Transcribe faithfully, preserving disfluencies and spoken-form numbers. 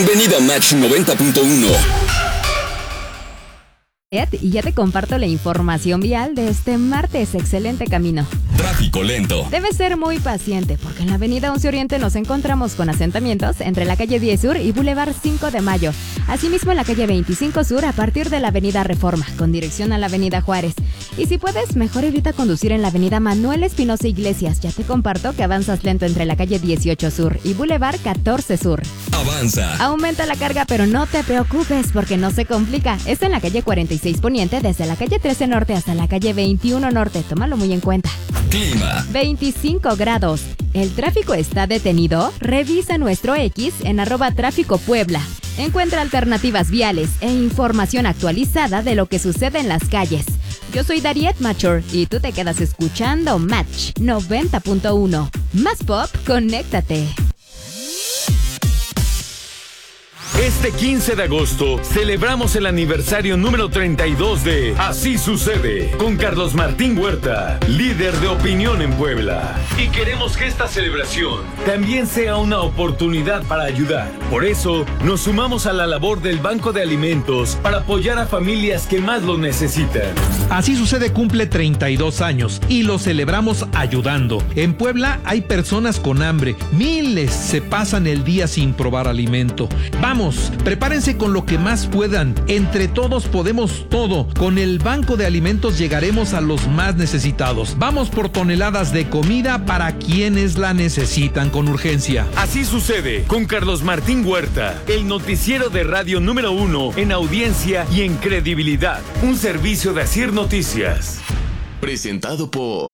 Bienvenido a Match noventa punto uno. Y ya te comparto la información vial de este martes. Excelente camino. Tráfico lento. Debes ser muy paciente porque en la avenida once Oriente nos encontramos con asentamientos entre la calle diez Sur y Boulevard cinco de Mayo. Asimismo en la calle veinticinco Sur a partir de la avenida Reforma con dirección a la avenida Juárez. Y si puedes, mejor evita conducir en la avenida Manuel Espinosa Iglesias. Ya te comparto que avanzas lento entre la calle dieciocho Sur y Boulevard catorce Sur. Avanza. Aumenta la carga, pero no te preocupes porque no se complica. Está en la calle cuarenta y seis Poniente desde la calle trece Norte hasta la calle veintiuno Norte. Tómalo muy en cuenta. Clima. veinticinco grados. ¿El tráfico está detenido? Revisa nuestro X en arroba tráfico Puebla. Encuentra alternativas viales e información actualizada de lo que sucede en las calles. Yo soy Dariet Machor y tú te quedas escuchando Match noventa punto uno. Más pop, conéctate. Este quince de agosto celebramos el aniversario número treinta y dos de Así Sucede con Carlos Martín Huerta, líder de opinión en Puebla. Y queremos que esta celebración también sea una oportunidad para ayudar. Por eso nos sumamos a la labor del Banco de Alimentos para apoyar a familias que más lo necesitan. Así Sucede cumple treinta y dos años y lo celebramos ayudando. En Puebla hay personas con hambre, miles se pasan el día sin probar alimento. Vamos, prepárense con lo que más puedan. Entre todos podemos todo. Con el Banco de Alimentos llegaremos a los más necesitados. Vamos por toneladas de comida para quienes la necesitan con urgencia. Así Sucede con Carlos Martín Huerta, el noticiero de radio número uno en audiencia y en credibilidad. Un servicio de Asir Noticias. Presentado por